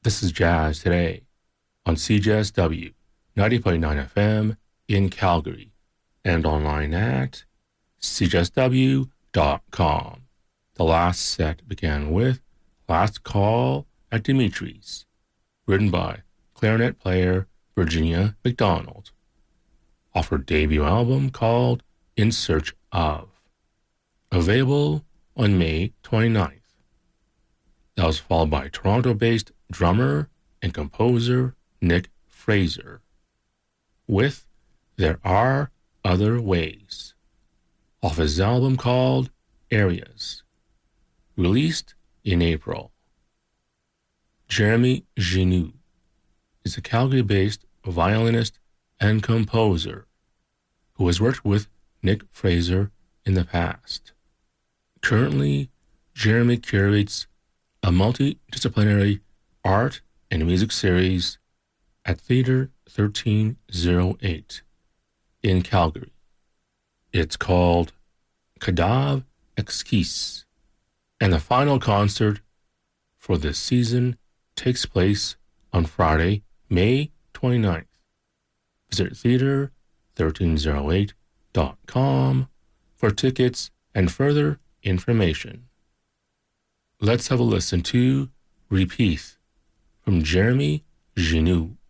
This is Jazz Today on CJSW 90.9 FM in Calgary and online at cjsw.com. The last set began with Last Call at Dimitri's, written by clarinet player Virginia McDonald, off her debut album called In Search Of, available on May 29th. That was followed by Toronto-based drummer and composer Nick Fraser with There Are Other Ways, off his album called Areas, released in April. Jeremy Genoux is a Calgary-based violinist and composer who has worked with Nick Fraser in the past. Currently, Jeremy curates a multidisciplinary art and music series at Theatre 1308 in Calgary. It's called Cadavre Exquise, and the final concert for this season takes place on Friday, May 29th. Visit theatre1308.com for tickets and further information. Let's have a listen to Repeat from Jeremy Genoux.